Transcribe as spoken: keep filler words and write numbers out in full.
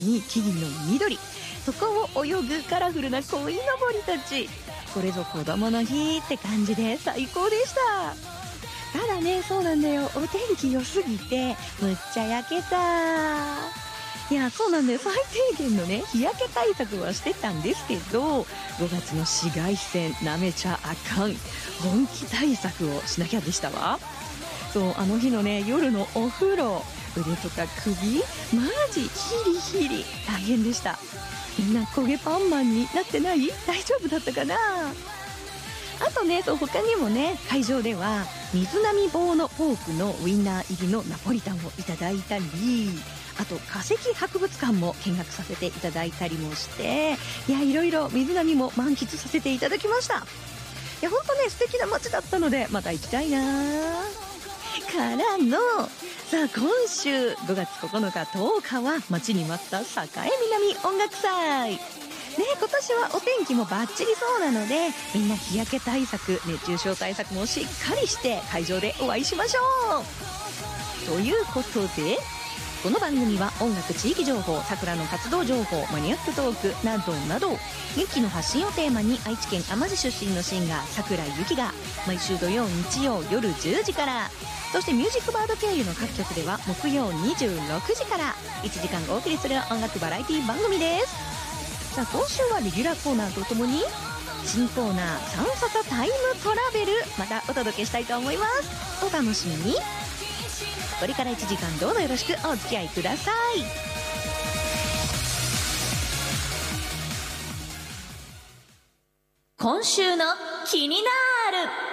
に木々の緑、そこを泳ぐカラフルな鯉のぼりたち、これぞ子供の日って感じで最高でした。ただね、そうなんだよ、お天気良すぎてむっちゃ焼けた。いや、そうなんだよ、最低限のね日焼け対策はしてたんですけど、ごがつの紫外線なめちゃあかん、本気対策をしなきゃでしたわ。そう、あの日のね夜のお風呂、腕とか首マジヒリヒリ大変でした。みんな焦げパンマンになってない？大丈夫だったかな。あとね、そう他にもね、会場では水波棒のフォークのウインナー入りのナポリタンをいただいたり、あと化石博物館も見学させていただいたりもして、いや、いろいろ水波も満喫させていただきました。いや、ほんとね素敵な街だったのでまた行きたいな。からのさあ、今週ごがつここのかとおかは待ちに待った栄南音楽祭ね。今年はお天気もバッチリそうなので、みんな日焼け対策、熱中症対策もしっかりして会場でお会いしましょう。ということで、この番組は音楽、地域情報、桜の活動情報、マニアックトークなどなど、元気の発信をテーマに愛知県天治出身のシンガー桜井由紀が毎週土曜日曜夜じゅうじから、そしてミュージックバード経由の各局では木曜にじゅうろくじからいちじかんお送りする音楽バラエティ番組です。さあ、今週はレギュラーコーナーとともに新コーナーサンササタイムトラベル、またお届けしたいと思います。お楽しみに。これからいちじかんどうぞよろしくお付き合いください。今週の気になる